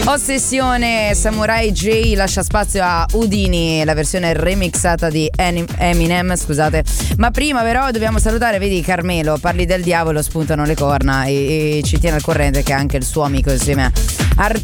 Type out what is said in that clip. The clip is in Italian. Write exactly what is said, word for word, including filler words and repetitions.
Ossessione Samurai J lascia spazio a Houdini, la versione remixata di Eminem, scusate. Ma prima però dobbiamo salutare, vedi Carmelo, parli del diavolo, spuntano le corna e, e ci tiene al corrente che anche il suo amico insieme a Arturo